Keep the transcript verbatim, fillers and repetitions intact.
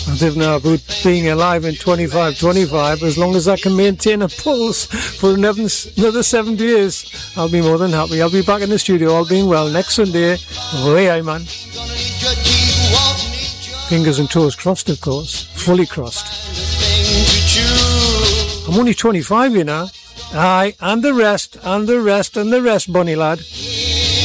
I don't know about being alive in twenty-five twenty-five. As long as I can maintain a pulse for another, another seven years, I'll be more than happy. I'll be back in the studio, all being well, next Sunday. Way aye, man. Fingers and toes crossed, of course. Fully crossed. I'm only twenty-five, you know. Aye, and the rest, and the rest, and the rest, bunny lad.